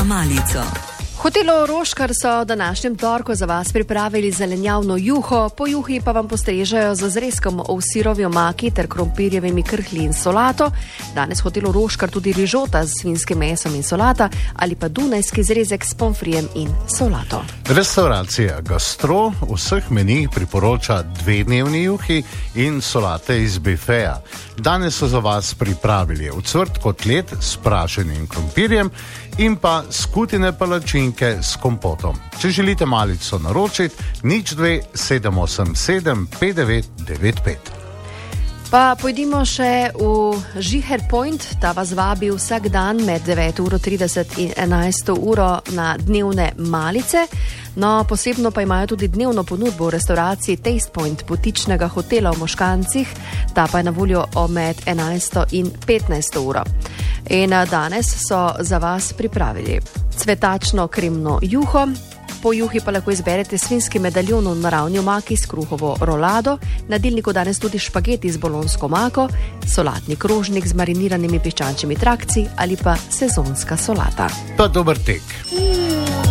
na malico. Hotelu Roškar so današnjem torku za vas pripravili zelenjavno juho, po juhi pa vam postrežejo z zrezkom v sirovi omaki ter krompirjevimi krhlji in solato. Danes v hotelu Roškar tudi rižota z svinjskim mesom in solata ali pa dunajski zrezek s pomfrijem in solato. Restauracija Gastro vseh menijih priporoča 2-dnevni juhi in solate iz bifeja. Danes so za vas pripravili ocvrt kotlet s praženim krompirjem in pa skutine palačinke s kompotom. Če želite malico naročiti, 02 787 5995. Pa pojdimo še v Žiher Point, ta vas vabi vsak dan med 9:30 in 11 na dnevne malice. No, posebno pa imajo tudi dnevno ponudbo v restauraciji Taste Point butičnega hotela v Moškancih, ta pa je na voljo med 11 in 15 uro. In danes so za vas pripravili cvetačno kremno juho, po juhi pa lahko izberete svinjski medaljon v naravni omaki s kruhovo rolado, na dilniku danes tudi špageti z bolonsko omako, solatni krožnik z mariniranimi piščančjimi trakci ali pa sezonska solata. Pa dober tek!